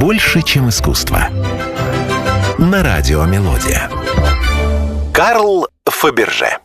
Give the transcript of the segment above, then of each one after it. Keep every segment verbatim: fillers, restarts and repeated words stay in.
Больше, чем искусство. На радио «Мелодия». Карл Фаберже.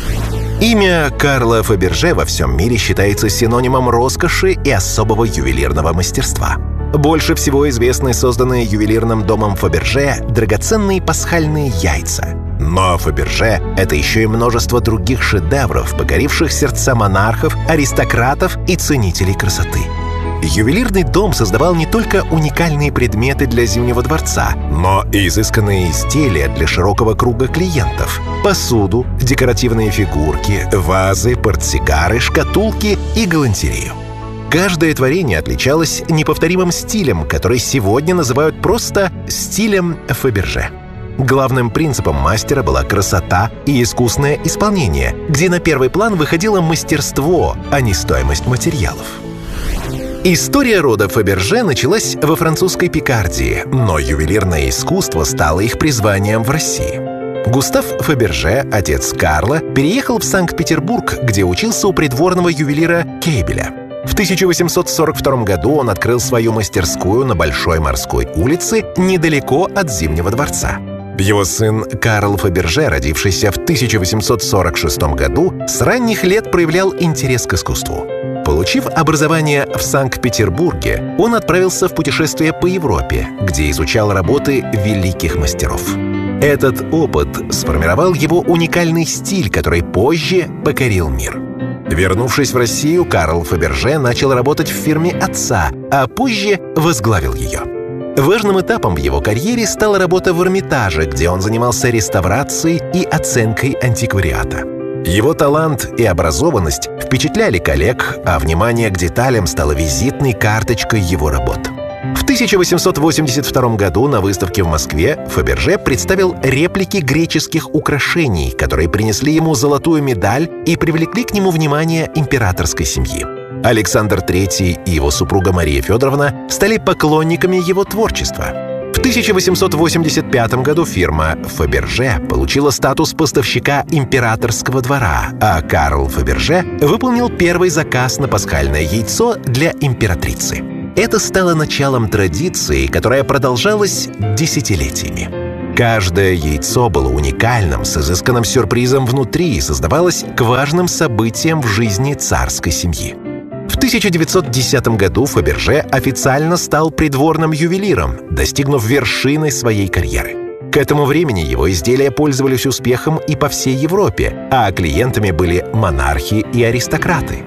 Имя Карла Фаберже во всем мире считается синонимом роскоши и особого ювелирного мастерства. Больше всего известны созданные ювелирным домом Фаберже драгоценные пасхальные яйца. Но Фаберже — это еще и множество других шедевров, покоривших сердца монархов, аристократов и ценителей красоты. Ювелирный дом создавал не только уникальные предметы для Зимнего дворца, но и изысканные изделия для широкого круга клиентов: посуду, декоративные фигурки, вазы, портсигары, шкатулки и галантерею. Каждое творение отличалось неповторимым стилем, который сегодня называют просто стилем Фаберже. Главным принципом мастера была красота и искусное исполнение, где на первый план выходило мастерство, а не стоимость материалов. История рода Фаберже началась во французской Пикардии, но ювелирное искусство стало их призванием в России. Густав Фаберже, отец Карла, переехал в Санкт-Петербург, где учился у придворного ювелира Кейбеля. В тысяча восемьсот сорок втором году он открыл свою мастерскую на Большой морской улице, недалеко от Зимнего дворца. Его сын Карл Фаберже, родившийся в тысяча восемьсот сорок шестом году, с ранних лет проявлял интерес к искусству. Получив образование в Санкт-Петербурге, он отправился в путешествие по Европе, где изучал работы великих мастеров. Этот опыт сформировал его уникальный стиль, который позже покорил мир. Вернувшись в Россию, Карл Фаберже начал работать в фирме отца, а позже возглавил ее. Важным этапом в его карьере стала работа в Эрмитаже, где он занимался реставрацией и оценкой антиквариата. Его талант и образованность впечатляли коллег, а внимание к деталям стало визитной карточкой его работ. В тысяча восемьсот восемьдесят втором году на выставке в Москве Фаберже представил реплики греческих украшений, которые принесли ему золотую медаль и привлекли к нему внимание императорской семьи. Александр третий и его супруга Мария Федоровна стали поклонниками его творчества. В тысяча восемьсот восемьдесят пятом году фирма Фаберже получила статус поставщика императорского двора, а Карл Фаберже выполнил первый заказ на пасхальное яйцо для императрицы. Это стало началом традиции, которая продолжалась десятилетиями. Каждое яйцо было уникальным, с изысканным сюрпризом внутри и создавалось к важным событиям в жизни царской семьи. В тысяча девятьсот десятом году Фаберже официально стал придворным ювелиром, достигнув вершины своей карьеры. К этому времени его изделия пользовались успехом и по всей Европе, а клиентами были монархи и аристократы.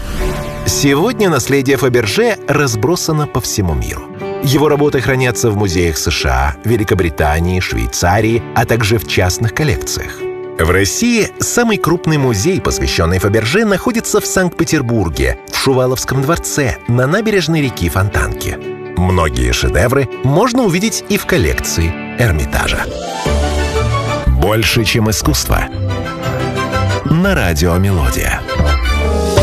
Сегодня наследие Фаберже разбросано по всему миру. Его работы хранятся в музеях США, Великобритании, Швейцарии, а также в частных коллекциях. В России самый крупный музей, посвященный Фаберже, находится в Санкт-Петербурге, в Шуваловском дворце, на набережной реки Фонтанки. Многие шедевры можно увидеть и в коллекции Эрмитажа. Больше, чем искусство. На радио «Мелодия».